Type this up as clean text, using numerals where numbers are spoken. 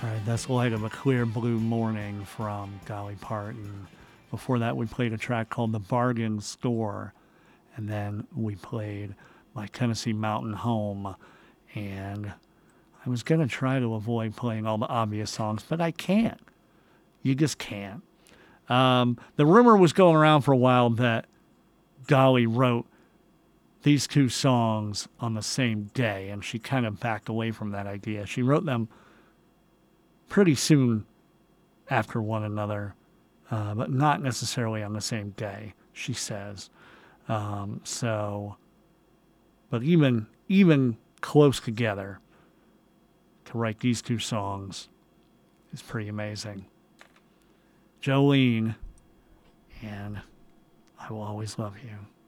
All right, that's Light of a Clear Blue Morning from Dolly Parton. Before that, we played a track called The Bargain Store. And then we played My Tennessee Mountain Home. And I was going to try to avoid playing all the obvious songs, but I can't. You just can't. The rumor was going around for a while that Dolly wrote these two songs on the same day, and she kind of backed away from that idea. She wrote them pretty soon after one another, but not necessarily on the same day, she says. So, but even close together to write these two songs is pretty amazing. Jolene, and I Will Always Love You.